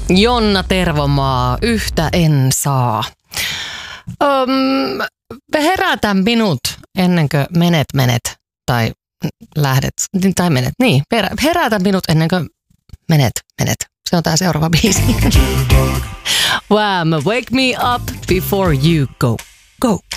Jonna Tervomaa, yhtä en saa. Herätä minut ennen kuin menet tai lähdet tai menet. Niin, herätä minut ennen kuin menet. Se on tää seuraava biisi. Wham! Wake me up before you go. Go.